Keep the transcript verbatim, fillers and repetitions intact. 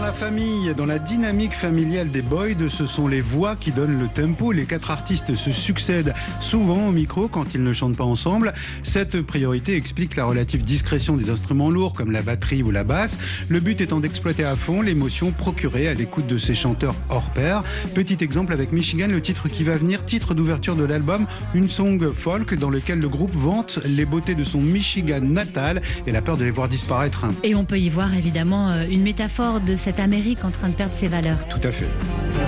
la famille, dans la dynamique familiale des Boys, ce sont les voix qui donnent le tempo. Les quatre artistes se succèdent souvent au micro quand ils ne chantent pas ensemble. Cette priorité explique la relative discrétion des instruments lourds comme la batterie ou la basse. Le but étant d'exploiter à fond l'émotion procurée à l'écoute de ces chanteurs hors pair. Petit exemple avec Michigan, le titre qui va venir, titre d'ouverture de l'album, une song folk dans lequel le groupe vante les beautés de son Michigan natal et la peur de les voir disparaître. Et on peut y voir évidemment une métaphore de cette Amérique en train de perdre ses valeurs. Tout à fait.